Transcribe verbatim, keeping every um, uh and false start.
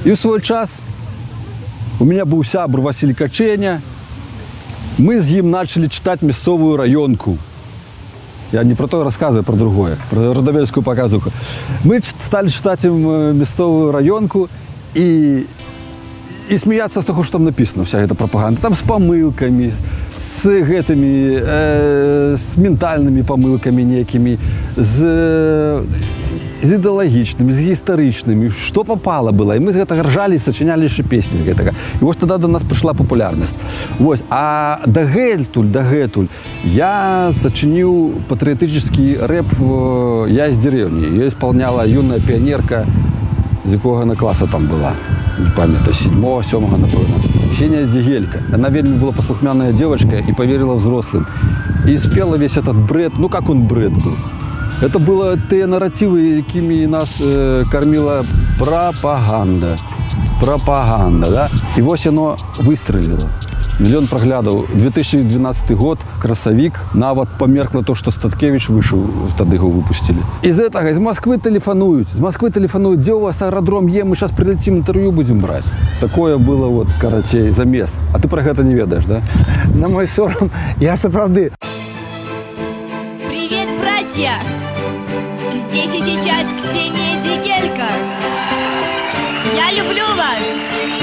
І в свой час у меня был сябр Василь Каченя. Мы с ним начали читать мясцовую раёнку. Я не про то рассказываю, а про другое, про родовельскую показуху. Мы стали читать им мясцовую раёнку и, и смеяться с того, что там написано, вся эта пропаганда. Там с помылками, с гэтыми, э, с ментальными помылками некими, с, з ідэалагічнымі, з гістарычнымі, што попало было. І мы з гэтага ржалі і сачынялі яшчэ песні з гэтага. І вось тады да нас прыйшла папулярнасць. Вось. А дагэтуль, дагэтуль я сачыніў патрыятычны рэп «Я з дзерэўні». Ее исполняла юная піянерка, з якога на класа там была. Не памятаю, седьмого, сёмого, напэўна. Ксения Дзигелька. Она вельмі была паслухмяная девочка и поверила взрослым. И спела весь этот бред. Ну, как он бред был? Это было те нарративы, якими нас э, кормила пропаганда. Пропаганда, да? И вот оно выстрелило. Миллион проглядов. две тысячи двенадцатый год, красавик. Нават померкло то, что Статкевич вышел, тогда его выпустили. Из этого, из Москвы телефонуют. Из Москвы телефонуют, где у вас аэродром Е, мы сейчас прилетим, интервью будем брать. Такое было вот, короче, замес. А ты про это не ведаешь, да? На мой сором, я соправды. Привет, братья! Здесь и сейчас Ксения Дзигелька. Я люблю вас!